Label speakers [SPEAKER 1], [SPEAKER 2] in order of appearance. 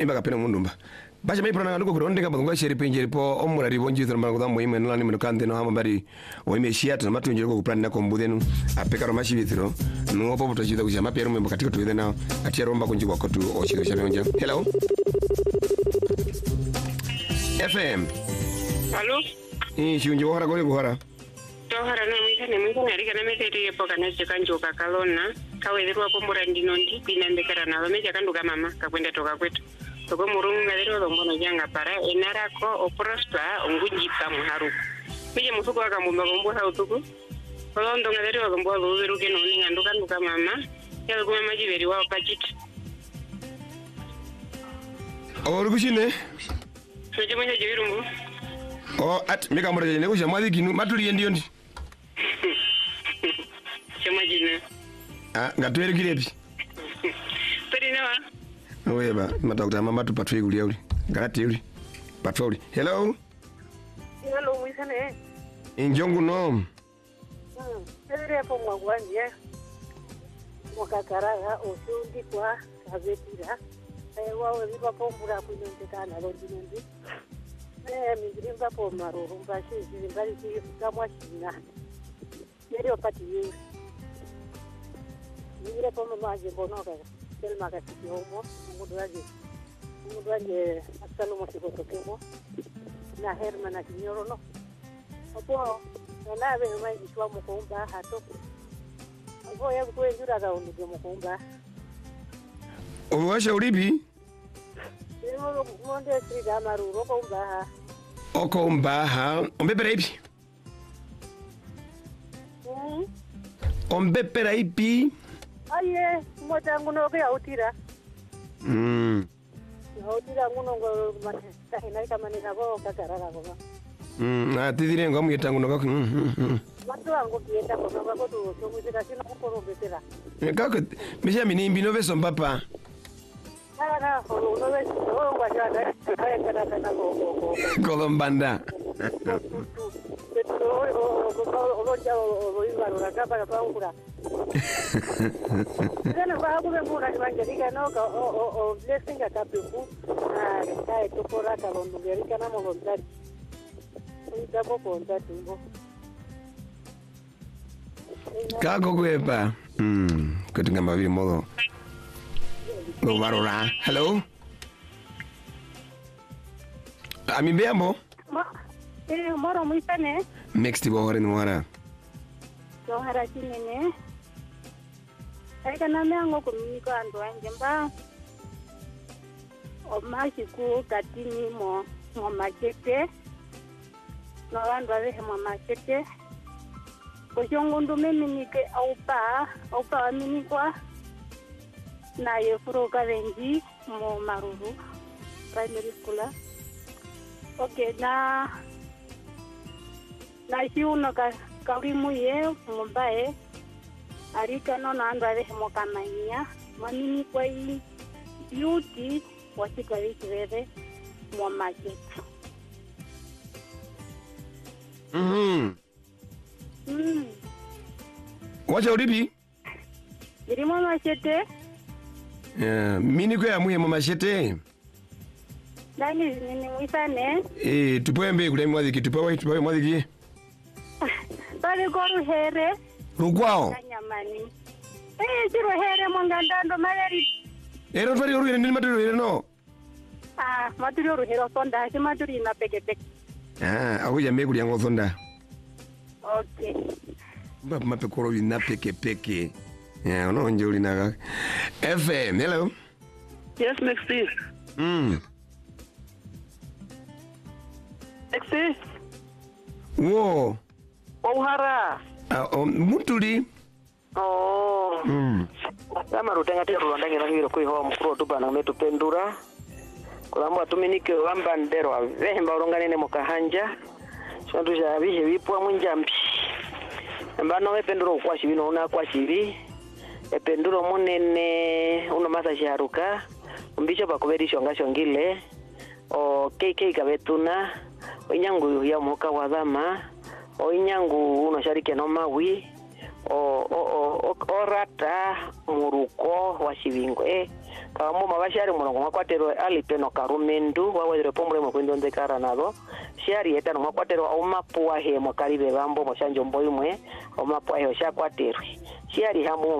[SPEAKER 1] imba kapena mundumba bacha mai prana ndiko kuronde kaba ngwa sheri penjeri po omura ribonji tsamba ngwa muime nani munokande no hamba bari oimeshiata na matunjeri ko kuplan nako mbudenu apeka ro mashibithiro ngopo butochida kuchama pera mumba katika tuwede na atia romba kunji kwa kotu ochido chabonja. Hello FM.
[SPEAKER 2] Hello.
[SPEAKER 1] Shunji wahara gole buhara.
[SPEAKER 2] Tohara na mwita rika na metete yepo kanache kanjoka kalona kawezerwa pombora ndinondi pinandekera na wameja kanduka mama kakwenda toka kwetu toko murunga lero lombono janga para enarako oprospa ongunjipa muharuku mije musuko wakambumba komboha utuku kolondo ngalero lombo luweruke noni nganduka mama yalo kuma majiberi wao pachiti
[SPEAKER 1] orukushine
[SPEAKER 2] soje mwenye jibirumbu
[SPEAKER 1] at mika mura jene kusha mwadhi kinu maturi ndiyo ndi
[SPEAKER 2] chama jine
[SPEAKER 1] ngatuwele kilepi
[SPEAKER 2] peri nawa
[SPEAKER 1] Weba, matakuta mama tu patwe kulia uli. Garati uli. Patwe uli. Hello.
[SPEAKER 3] Hello, mwisane.
[SPEAKER 1] Injongu no.
[SPEAKER 3] Sere po mwangwanje. Mwakakaraga oshundi kwa kavetira. Wao liba po mbura kunyontekana londinendi. Migrimba po maruru mbashi zimbali kikamwa shina. Nero pati yuri. Migre po mama jembonoka. Selma kasiki homo mundu wanje asalomo sikotokemo na herma na kinyoro no opo na be mai itwa mukomba hato opo ya kuenjura ga undu mukomba
[SPEAKER 1] Owasha ulipi?
[SPEAKER 3] Yo monde sida maruro komba
[SPEAKER 1] Okombaha ombepera ipi? Ombepera ipi?
[SPEAKER 3] Aye, moja nguno ke autira. Autira nguno ngo mata ina kama ni nabo kakarara ko.
[SPEAKER 1] Atidire ngo mwita nguno ko.
[SPEAKER 3] Watu wangu kienda kwa sababu tu tumuzika sina kuporo betera.
[SPEAKER 1] Kako misha minimbi no veso mbapa.
[SPEAKER 3] Na no veso ngo ajana haya kana ko.
[SPEAKER 1] Kolombanda.
[SPEAKER 3] Kana kwa kuwe mbura kiwanjerika noka o blessing atapiku na kai tupora kalondugerika na molontari ndako kontati ngo
[SPEAKER 1] Kako kwepa kutinga mabiri modo Ngomarora. Hello. Amibembo.
[SPEAKER 3] Moro mwisane.
[SPEAKER 1] Next bohore nwara.
[SPEAKER 3] Tohara chinene. Aika na meango kumiko ando anjemba. Omashiku katini mo machete. No ando avehe mo machete. Koshongundu meminike aupa aminikwa. Na yefuro karenji mo maruru. Primary school. Okay, na si uno kaurimu ye mbae arika no na andare mo kananya manini kwa hii beauty wasika wikirere mo market.
[SPEAKER 1] Wacha ulipi?
[SPEAKER 3] Irimo machete.
[SPEAKER 1] Mini kwa muye mo machete.
[SPEAKER 3] Nani ni mwisane?
[SPEAKER 1] Tupoembe kule mwadiki tupoe mwadiki.
[SPEAKER 3] Bale goru here.
[SPEAKER 1] Rukwao.
[SPEAKER 3] Kanyamani. Jiro here mongandando maleri.
[SPEAKER 1] Ero twari oru ni maturu here no.
[SPEAKER 3] Maturi oru here sonda si maturi na peke.
[SPEAKER 1] Akuja megu yango sonda.
[SPEAKER 3] Okay.
[SPEAKER 1] Baba mapekoro na peke. Ono njoli naga. FM, hello.
[SPEAKER 2] Yes, Maxi. Maxi.
[SPEAKER 1] Wo.
[SPEAKER 2] Ohara.
[SPEAKER 1] Mutuli.
[SPEAKER 2] Kama rutenga tero rwandange na hiro kwiho mukuru tubana metu pendura. Kulamba tuminike wamba ndero avemba urunganene mukahanja. Shantu ja bihe bipwa munjambi. Mbano ependuro kwa shibino una kwa shiri. Ependuro munene uno masa sharuka. Mbisho bakuberi shongile. O KK kabetuna. Onyangu ya muka wadama. Onyangu uno sharike no mawi. Orata muruko wa shibingwe kamo mabashari mulongo mwakwatero alipeno karumendu wawere pombre mo kwendo ndekara nabo shari eta no mwakwatero au mapua he mwakalibe bambo moshanjo mboyimwe au mapua he shakwatero shari hamu